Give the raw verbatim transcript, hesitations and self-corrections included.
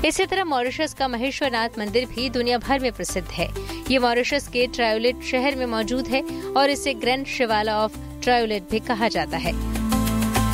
इसी तरह मॉरिशस का महेश्वरनाथ मंदिर भी दुनिया भर में प्रसिद्ध है। ये मॉरिशस के ट्रायोलेट शहर में मौजूद है और इसे ग्रैंड शिवाला ऑफ ट्रायोलेट भी कहा जाता है।